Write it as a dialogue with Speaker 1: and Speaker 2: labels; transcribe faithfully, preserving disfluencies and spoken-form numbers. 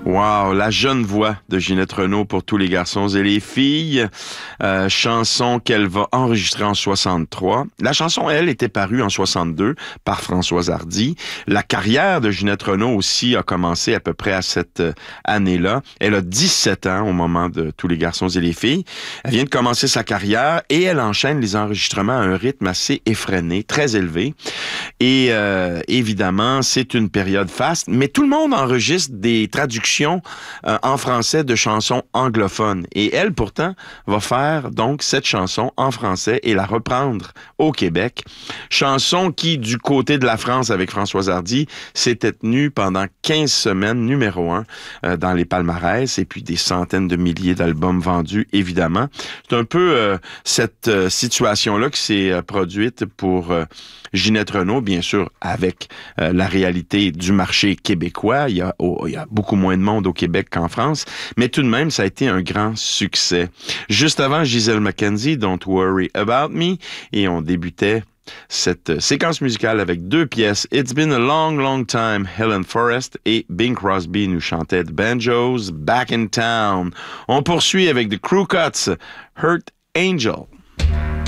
Speaker 1: Wow, la jeune voix de Ginette Renault pour tous les garçons et les filles. Euh, chanson qu'elle va enregistrer en soixante-trois. La chanson, elle, était parue en soixante-deux par Françoise Hardy. La carrière de Ginette Renault aussi a commencé à peu près à cette année-là. Elle a dix-sept ans au moment de tous les garçons et les filles. Elle vient de commencer sa carrière et elle enchaîne les enregistrements à un rythme assez effréné, très élevé. Et euh, évidemment, c'est une période faste, mais tout le monde enregistre des traductions Euh, en français de chansons anglophones. Et elle, pourtant, va faire donc cette chanson en français et la reprendre au Québec. Chanson qui, du côté de la France avec Françoise Hardy, s'était tenue pendant quinze semaines, numéro un, euh, dans les palmarès, et puis des centaines de milliers d'albums vendus, évidemment. C'est un peu euh, cette euh, situation-là qui s'est euh, produite pour euh, Ginette Renault, bien sûr, avec euh, la réalité du marché québécois. Il y a, oh, il y a beaucoup moins de monde au Québec qu'en France, mais tout de même, ça a été un grand succès. Juste avant, Gisèle McKenzie, Don't Worry About Me, et on débutait cette séquence musicale avec deux pièces, It's Been a Long, Long Time, Helen Forrest, et Bing Crosby nous chantait The Banjos, Back in Town. On poursuit avec The Crew Cuts, Hurt Angel.